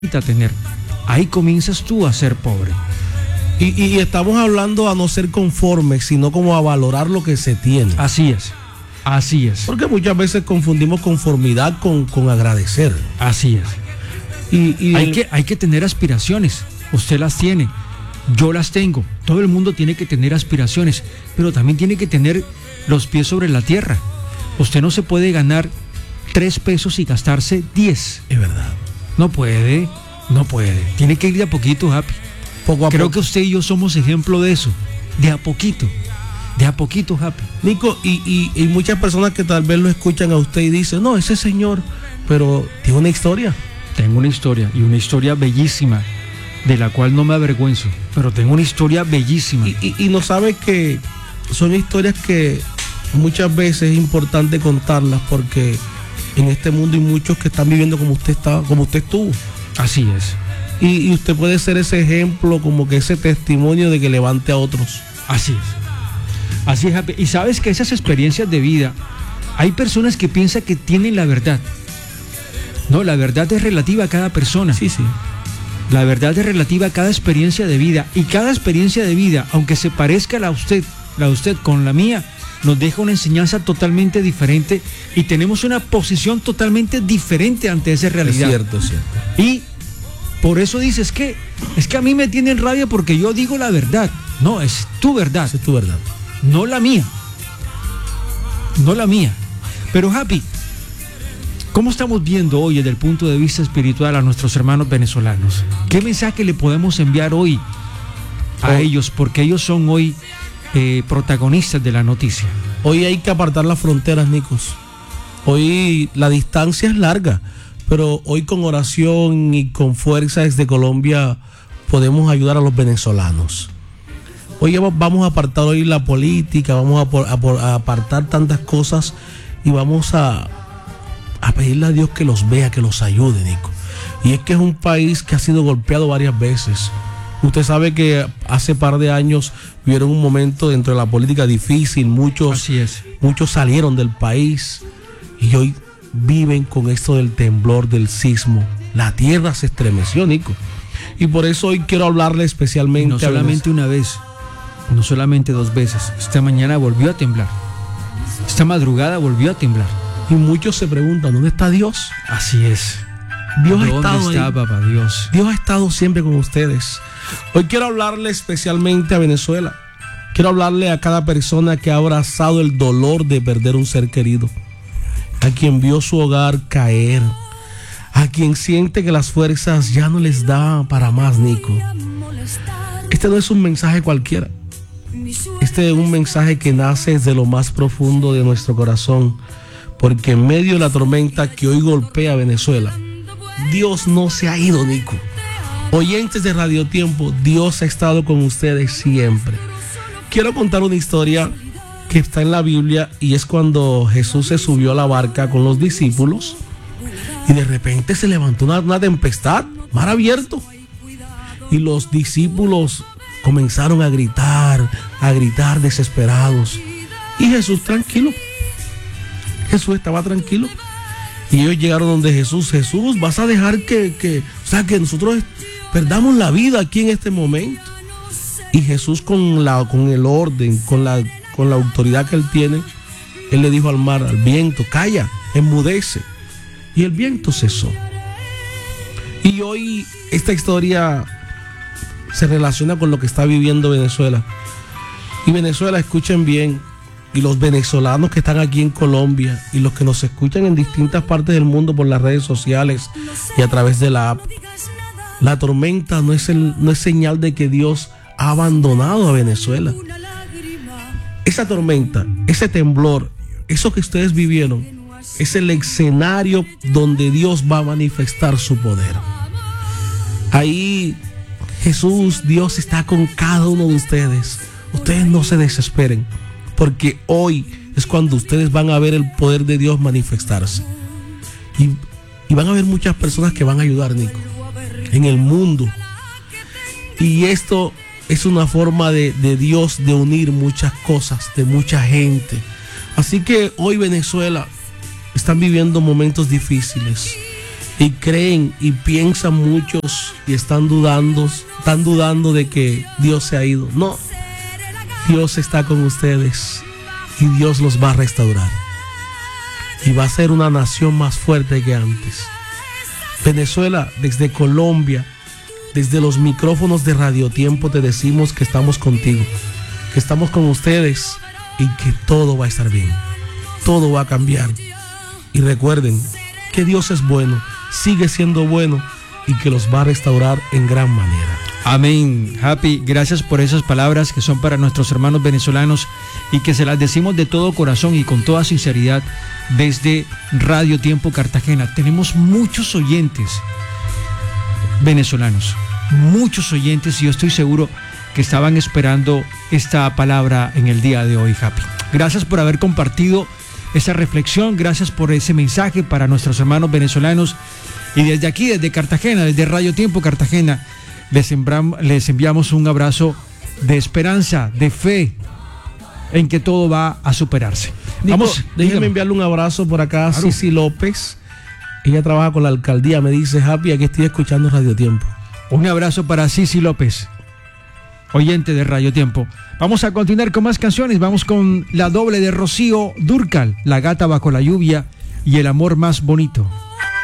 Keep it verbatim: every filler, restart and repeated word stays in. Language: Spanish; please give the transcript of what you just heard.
tener. Ahí comienzas tú a ser pobre. Y, y estamos hablando a no ser conformes, sino como a valorar lo que se tiene. Así es, así es. Porque muchas veces confundimos conformidad con, con agradecer. Así es. Y, y hay, el... que, hay que tener aspiraciones. Usted las tiene, yo las tengo. Todo el mundo tiene que tener aspiraciones, pero también tiene que tener los pies sobre la tierra. Usted no se puede ganar tres pesos y gastarse diez. Es verdad. No puede, no puede. Tiene que ir de a poquito, Happy. Poco a Creo poco. que usted y yo somos ejemplo de eso. De a poquito. De a poquito, Happy. Nico, y, y, y muchas personas que tal vez lo escuchan a usted y dicen, no, ese señor, pero tiene una historia. Tengo una historia, y una historia bellísima, de la cual no me avergüenzo, pero tengo una historia bellísima. Y, y, y no sabe que son historias que muchas veces es importante contarlas, porque en este mundo hay muchos que están viviendo como usted está, como usted estuvo. Así es. Y, y usted puede ser ese ejemplo, como que ese testimonio de que levante a otros. Así es. Así es, Happy. Y sabes que esas experiencias de vida, hay personas que piensan que tienen la verdad. No, la verdad es relativa a cada persona. Sí, sí. La verdad es relativa a cada experiencia de vida. Y cada experiencia de vida, aunque se parezca a la usted, la de usted con la mía, nos deja una enseñanza totalmente diferente y tenemos una posición totalmente diferente ante esa realidad. Es cierto, es cierto. Y por eso dices que es que a mí me tienen rabia porque yo digo la verdad. No, es tu verdad. Esa es tu verdad. No la mía. No la mía. Pero Happy, ¿cómo estamos viendo hoy desde el punto de vista espiritual a nuestros hermanos venezolanos? ¿Qué mensaje le podemos enviar hoy a Oh. ellos? Porque ellos son hoy eh, protagonistas de la noticia. Hoy hay que apartar las fronteras, Nicos. Hoy la distancia es larga, pero hoy con oración y con fuerza desde Colombia podemos ayudar a los venezolanos. Hoy vamos a apartar hoy la política, vamos a, por, a, por, a apartar tantas cosas y vamos a, a pedirle a Dios que los vea, que los ayude, Nico. Y es que es un país que ha sido golpeado varias veces. Usted sabe que hace par de años vieron un momento dentro de la política difícil, muchos, Así es. muchos salieron del país y hoy viven con esto del temblor, del sismo. La tierra se estremeció, Nico. Y por eso hoy quiero hablarle especialmente. No solamente una vez, no solamente dos veces. Esta mañana volvió a temblar. Esta madrugada volvió a temblar. Y muchos se preguntan, ¿dónde está Dios? Así es. Dios ha ¿Dónde estado está, ahí. papá Dios? Dios ha estado siempre con ustedes. Hoy quiero hablarle especialmente a Venezuela. Quiero hablarle a cada persona que ha abrazado el dolor de perder un ser querido, a quien vio su hogar caer, a quien siente que las fuerzas ya no les da para más, Nico. Este no es un mensaje cualquiera. Este es un mensaje que nace desde lo más profundo de nuestro corazón, porque en medio de la tormenta que hoy golpea a Venezuela, Dios no se ha ido, Nico. Oyentes de Radio Tiempo, Dios ha estado con ustedes siempre. Quiero contar una historia que está en la Biblia y es cuando Jesús se subió a la barca con los discípulos y de repente se levantó una, una tempestad, mar abierto, y los discípulos comenzaron a gritar, a gritar desesperados, y Jesús tranquilo. Jesús estaba tranquilo y ellos llegaron donde Jesús. Jesús, vas a dejar que, que, o sea, que nosotros perdamos la vida aquí en este momento. Y Jesús, con la, con el orden, con la, con la autoridad que él tiene, él le dijo al mar, al viento, calla, enmudece. Y el viento cesó. Y hoy esta historia se relaciona con lo que está viviendo Venezuela. Y Venezuela, escuchen bien, y los venezolanos que están aquí en Colombia y los que nos escuchan en distintas partes del mundo por las redes sociales y a través de la app, la tormenta no es, el, no es señal de que Dios ha abandonado a Venezuela. Esa tormenta, ese temblor, eso que ustedes vivieron, es el escenario donde Dios va a manifestar su poder. Ahí Jesús, Dios está con cada uno de ustedes. Ustedes no se desesperen, porque hoy es cuando ustedes van a ver el poder de Dios manifestarse. Y, y van a ver muchas personas que van a ayudar, Nico, en el mundo. Y esto es una forma de, de Dios de unir muchas cosas, de mucha gente. Así que hoy Venezuela están viviendo momentos difíciles. Y creen y piensan muchos y están dudando, están dudando de que Dios se ha ido. No, Dios está con ustedes y Dios los va a restaurar. Y va a ser una nación más fuerte que antes. Venezuela, desde Colombia, desde los micrófonos de Radio Tiempo te decimos que estamos contigo, que estamos con ustedes y que todo va a estar bien, todo va a cambiar. Y recuerden que Dios es bueno, sigue siendo bueno y que los va a restaurar en gran manera. Amén. Happy, gracias por esas palabras que son para nuestros hermanos venezolanos y que se las decimos de todo corazón y con toda sinceridad desde Radio Tiempo Cartagena. Tenemos muchos oyentes venezolanos, muchos oyentes, y yo estoy seguro que estaban esperando esta palabra en el día de hoy, Happy. Gracias por haber compartido esa reflexión, gracias por ese mensaje para nuestros hermanos venezolanos, y desde aquí, desde Cartagena, desde Radio Tiempo Cartagena, les, embram, les enviamos un abrazo de esperanza, de fe en que todo va a superarse. Nico, Vamos, déjeme dígame. enviarle un abrazo por acá a Claro. Cici López. Ella trabaja con la alcaldía, me dice: Happy, aquí estoy escuchando Radio Tiempo. Un abrazo para Cici López, oyente de Radio Tiempo. Vamos a continuar con más canciones. Vamos con la doble de Rocío Dúrcal, La gata bajo la lluvia y El amor más bonito.